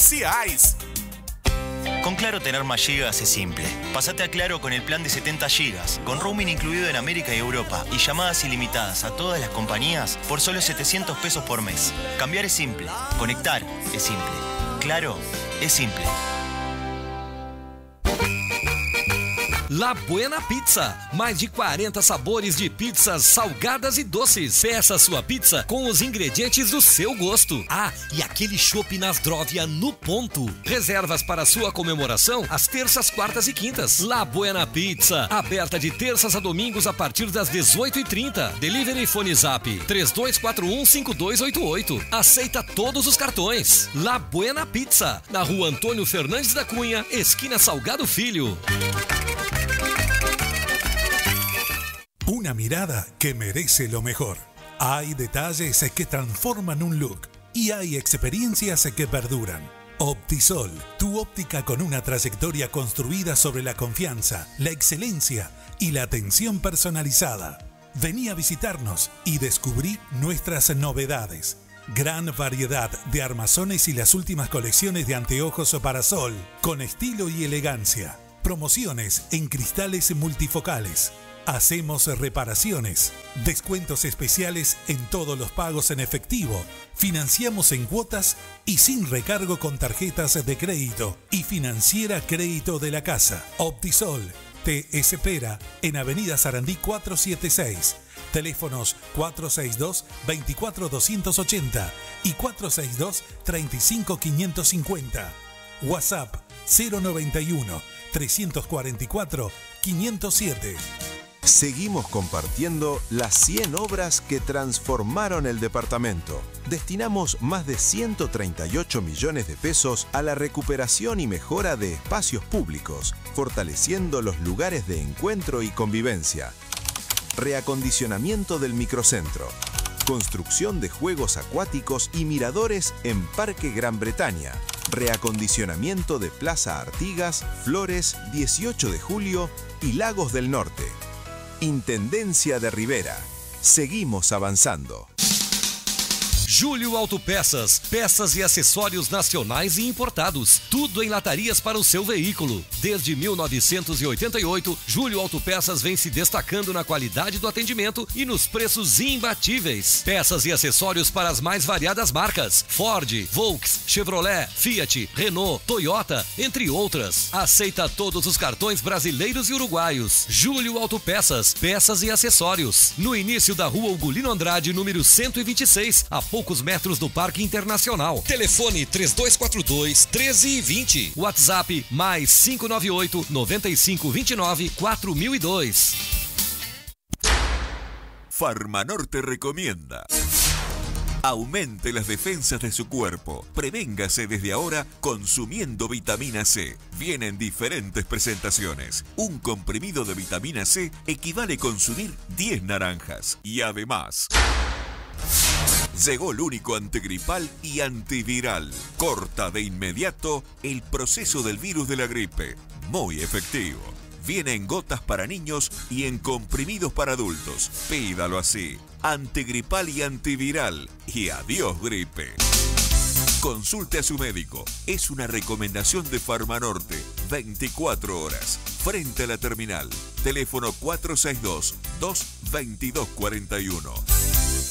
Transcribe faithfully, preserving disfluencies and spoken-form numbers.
especiais. Con Claro tener más gigas es simple. Pasate a Claro con el plan de setenta gigas, con roaming incluido en América y Europa y llamadas ilimitadas a todas las compañías por solo setecientos pesos por mes. Cambiar es simple, conectar es simple. Claro es simple. La Buena Pizza, mais de quarenta sabores de pizzas salgadas e doces. Peça sua pizza com os ingredientes do seu gosto. Ah, e aquele chopp Nasdrovia no ponto. Reservas para sua comemoração às terças, quartas e quintas. La Buena Pizza, aberta de terças a domingos a partir das dezoito e trinta. Delivery Fone Zap três dois quatro um cinco dois oito oito. Aceita todos os cartões. La Buena Pizza, na rua Antônio Fernandes da Cunha, esquina Salgado Filho. Una mirada que merece lo mejor. Hay detalles que transforman un look y hay experiencias que perduran. Optisol, tu óptica con una trayectoria construida sobre la confianza, la excelencia y la atención personalizada. Vení a visitarnos y descubrí nuestras novedades. Gran variedad de armazones y las últimas colecciones de anteojos para sol, con estilo y elegancia. Promociones en cristales multifocales. Hacemos reparaciones, descuentos especiales en todos los pagos en efectivo, financiamos en cuotas y sin recargo con tarjetas de crédito y financiera Crédito de la Casa. Optisol te espera en Avenida Sarandí cuatrocientos setenta y seis, teléfonos cuatro seis dos, dos cuatro dos ocho cero y cuatro seis dos, tres cinco cinco cinco cero. WhatsApp cero noventa y uno, trescientos cuarenta y cuatro, quinientos siete. Seguimos compartiendo las cien obras que transformaron el departamento. Destinamos más de ciento treinta y ocho millones de pesos a la recuperación y mejora de espacios públicos, fortaleciendo los lugares de encuentro y convivencia. Reacondicionamiento del microcentro. Construcción de juegos acuáticos y miradores en Parque Gran Bretaña. Reacondicionamiento de Plaza Artigas, Flores, dieciocho de julio y Lagos del Norte. Intendencia de Rivera. Seguimos avanzando. Júlio Autopeças, peças e acessórios nacionais e importados. Tudo em latarias para o seu veículo. Desde mil novecentos e oitenta e oito, Júlio Autopeças vem se destacando na qualidade do atendimento e nos preços imbatíveis. Peças e acessórios para as mais variadas marcas: Ford, Volks, Chevrolet, Fiat, Renault, Toyota, entre outras. Aceita todos os cartões brasileiros e uruguaios. Júlio Autopeças, peças e acessórios. No início da rua Ugolino Andrade, número cento e vinte e seis, a poucos metros do Parque Internacional. Telefone três dois quatro dois, um três dois zero. WhatsApp mais cinco nove oito, nove cinco dois nove, quatro mil e dois. Farmanorte recomienda. Aumente las defensas de su cuerpo. Prevéngase desde ahora consumiendo vitamina C. Vienen diferentes presentaciones. Un comprimido de vitamina C equivale a consumir diez naranjas. Y además, llegó el único antigripal y antiviral. Corta de inmediato el proceso del virus de la gripe. Muy efectivo. Viene en gotas para niños y en comprimidos para adultos. Pídalo así. Antigripal y antiviral. Y adiós gripe. Consulte a su médico. Es una recomendación de Farmanorte. veinticuatro horas. Frente a la terminal. Teléfono cuatro seis dos, dos dos dos cuatro uno.